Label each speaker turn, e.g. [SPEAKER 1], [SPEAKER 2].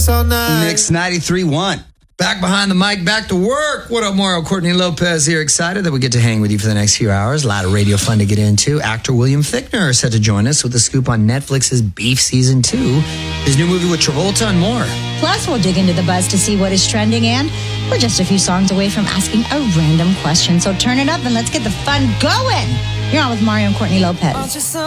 [SPEAKER 1] us all night.
[SPEAKER 2] Mix 93.1. Back behind the mic, back to work. What up, Mario? Courtney Lopez here. Excited that we get to hang with you for the next few hours. A lot of radio fun to get into. Actor William Fichtner is set to join us with a scoop on Netflix's Beef Season 2, his new movie with Travolta and more.
[SPEAKER 3] Plus, we'll dig into the buzz to see what is trending, and we're just a few songs away from asking a random question. So turn it up and let's get the fun going. You're on with Mario and Courtney Lopez.